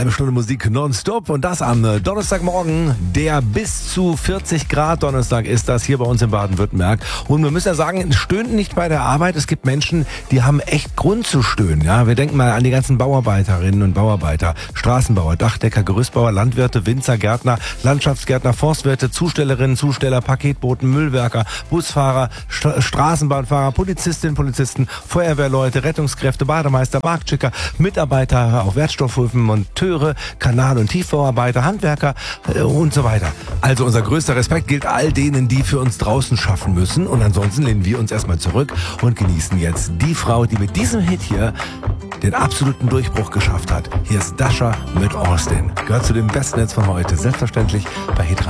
Halbe Stunde Musik nonstop und das am Donnerstagmorgen. Der bis zu 40 Grad Donnerstag ist das hier bei uns in Baden-Württemberg. Und wir müssen ja sagen, stöhnt nicht bei der Arbeit. Es gibt Menschen, die haben echt Grund zu stöhnen. Ja, wir denken mal an die ganzen Bauarbeiterinnen und Bauarbeiter, Straßenbauer, Dachdecker, Gerüstbauer, Landwirte, Winzer, Gärtner, Landschaftsgärtner, Forstwirte, Zustellerinnen, Zusteller, Paketboten, Müllwerker, Busfahrer, Straßenbahnfahrer, Polizistinnen, Polizisten, Feuerwehrleute, Rettungskräfte, Bademeister, Marktschicker, Mitarbeiter auf Wertstoffhöfen, Monteure, Kanal- und Tiefbauarbeiter, Handwerker und so weiter. Also unser größter Respekt gilt all denen, die für uns draußen schaffen müssen. Und ansonsten lehnen wir uns erstmal zurück und genießen jetzt die Frau, die mit diesem Hit hier den absoluten Durchbruch geschafft hat. Hier ist Dasha mit Austin. Gehört zu dem besten Netz von heute. Selbstverständlich bei Hit